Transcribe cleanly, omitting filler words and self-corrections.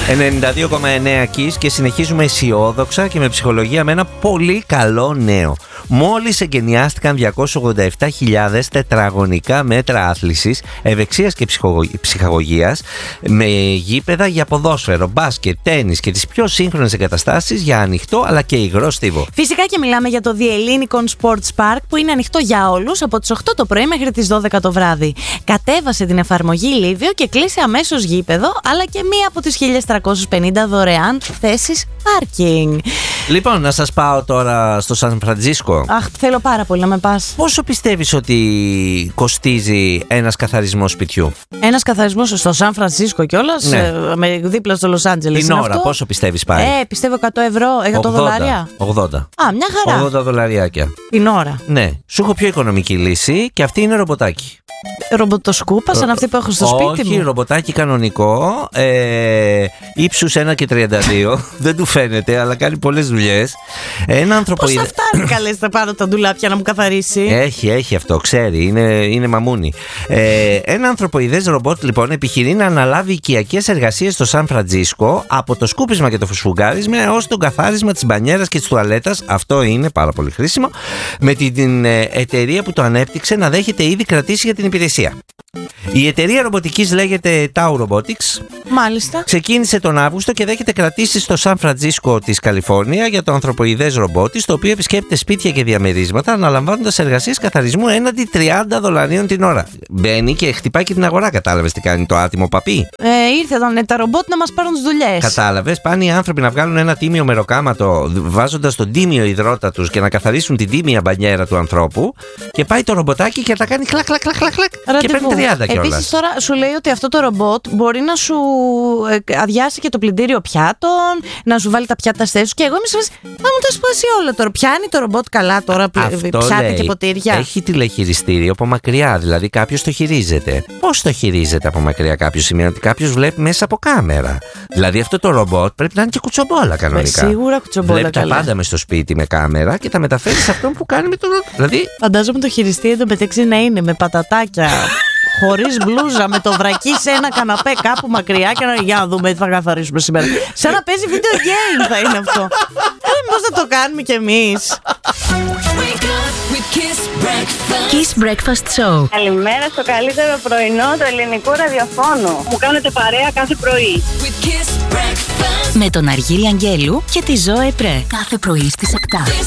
92,9 Kiss και συνεχίζουμε αισιόδοξα και με ψυχολογία με ένα πολύ καλό νέο. Μόλις εγκαινιάστηκαν 287.000 τετραγωνικά μέτρα άθλησης, ευεξίας και ψυχαγωγίας με γήπεδα για ποδόσφαιρο, μπάσκετ, τένις και τις πιο σύγχρονες εγκαταστάσεις για ανοιχτό αλλά και υγρό στίβο. Φυσικά και μιλάμε για το The Ellinikon Sports Park που είναι ανοιχτό για όλους από τις 8 το πρωί μέχρι τις 12 το βράδυ. Κατέβασε την εφαρμογή Λίβιο και κλείσε αμέσως γήπεδο αλλά και μία από τις 1.350 δωρεάν θέσεις πάρκινγκ. Λοιπόν, να σας πάω τώρα στο Σαν Φραντζίσκο. Αχ, θέλω πάρα πολύ να με πας. Πόσο πιστεύεις ότι κοστίζει ένας καθαρισμός σπιτιού? Ένας καθαρισμός στο Σαν Φρανσίσκο κιόλας, Ναι. Με δίπλα στο Λος Άντζελες. Την ώρα, πόσο πιστεύεις πάει? Πιστεύω 100 ευρώ, 100 δολάρια. 80. Α, μια χαρά. 80 δολαριάκια. Την ώρα. Ναι, σου έχω πιο οικονομική λύση και αυτή είναι ρομποτάκι. Ρομποτοσκούπα, σαν αυτή που έχω στο σπίτι μου. Όχι, ρομποτάκι κανονικό, ύψους 1 και 32. Δεν του φαίνεται, αλλά κάνει πολλές δουλειές. Ένα ανθρωποειδές. Πώς θα φτάνει καλές θα πάρω τα ντουλάπια να μου καθαρίσει? Έχει αυτό, ξέρει, είναι μαμούνι. Ένα ανθρωποειδές ρομπότ λοιπόν επιχειρεί να αναλάβει οικιακές εργασίες στο Σαν Φραντζίσκο, από το σκούπισμα και το φωσφουγγάρισμα έως το καθάρισμα της μπανιέρας και της τουαλέτας. Αυτό είναι πάρα πολύ χρήσιμο. Με την εταιρεία που το ανέπτυξε να δέχεται ήδη κρατήσει για την υπηρεσία. Η εταιρεία ρομποτικής λέγεται Tau Robotics. Μάλιστα. Ξεκίνησε τον Αύγουστο και δέχεται κρατήσεις στο Σαν Φραντζίσκο της Καλιφόρνια για το ανθρωποειδές ρομπότ, το οποίο επισκέπτεται σπίτια και διαμερίσματα, αναλαμβάνοντας εργασίες καθαρισμού έναντι 30 δολαρίων την ώρα. Μπαίνει και χτυπάει και την αγορά. Κατάλαβες τι κάνει το άτιμο παπί? Ήρθαν τα ρομπότ να μας πάρουν τις δουλειές. Κατάλαβες, πάνε οι άνθρωποι να βγάλουν ένα τίμιο μεροκάματο, βάζοντας τον τίμιο υδρότα τους και να καθαρίσουν την τίμια μπανιέρα του ανθρώπου. Και πάει το ρομποτάκι και τα κάνει κλακ. Και παίρνει 30 κιόλας. Επίσης τώρα σου λέει ότι αυτό το ρομπότ μπορεί να σου αδειάσει και το πλυντήριο πιάτων, να σου βάλει τα πιάτα στη θέση σου. Και εγώ είμαι σε φάση, θα μου τα σπάσει όλα τώρα. Πιάνει το ρομπότ καλά τώρα, πιάτα λέει, και ποτήρια? Έχει τηλεχειριστήριο από μακριά, δηλαδή κάποιος το χειρίζεται. Πώς το χειρίζεται από μακριά κάποιος? Σημαίνει ότι κάποιος βλέπει μέσα από κάμερα. Δηλαδή αυτό το ρομπότ πρέπει να είναι και κουτσομπόλα κανονικά. Σίγουρα κουτσομπόλα. Βλέπει τα πάντα μες στο σπίτι με κάμερα και τα μεταφέρει σε αυτόν που κάνει με τον. Δηλαδή. Φαντάζομαι το χειριστή εντωμεταξύ να είναι με πατατάκια. Χωρίς μπλούζα, με το βρακί σε ένα καναπέ κάπου μακριά και για να δούμε τι θα καθαρίσουμε σήμερα. Σαν να παίζει video game θα είναι αυτό. Μήπως θα το κάνουμε κι εμείς? Kiss Breakfast Show. Καλημέρα στο καλύτερο πρωινό του ελληνικού ραδιοφώνου. Μου κάνετε παρέα κάθε πρωί. Με τον Αργύρη Αγγέλου και τη Ζωέ Πρέ. Κάθε πρωί στις 7.